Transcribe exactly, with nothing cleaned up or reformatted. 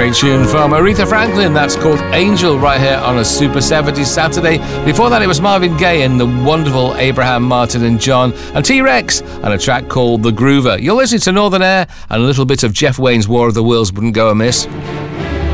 Great tune from Aretha Franklin. That's called Angel right here on a Super seventies Saturday. Before that, it was Marvin Gaye and the wonderful Abraham Martin and John and T-Rex and a track called The Groover. You're listening to Northern Air, and a little bit of Jeff Wayne's War of the Worlds wouldn't go amiss.